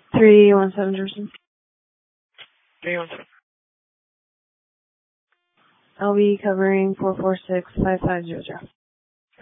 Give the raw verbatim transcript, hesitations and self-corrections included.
three one seven Jefferson. three one seven. I'll be covering four four six five five zero zero.